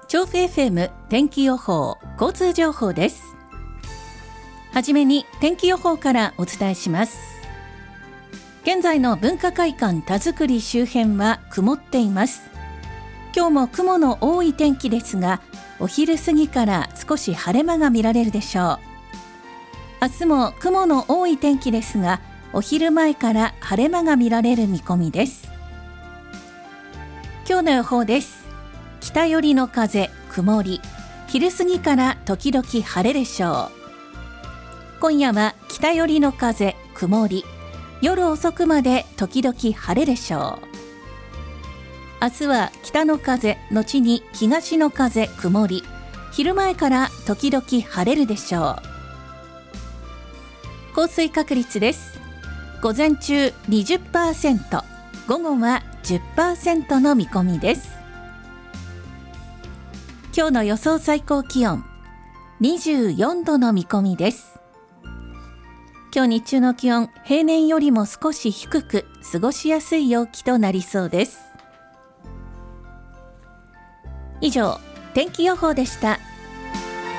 調布 FM 天気予報交通情報です。はじめに天気予報からお伝えします。現在の文化会館田作り周辺は曇っています。今日も雲の多い天気ですが、お昼過ぎから少し晴れ間が見られるでしょう。明日も雲の多い天気ですが、お昼前から晴れ間が見られる見込みです。今日の予報です。北寄りの風、曇り、昼過ぎから時々晴れでしょう。今夜は北寄りの風、曇り、夜遅くまで時々晴れでしょう。明日は北の風、後に東の風、曇り、昼前から時々晴れるでしょう。降水確率です。午前中 20%、午後は 10% の見込みです。今日の予想最高気温24度の見込みです。今日日中の気温、平年よりも少し低く、過ごしやすい陽気となりそうです。以上、天気予報でした。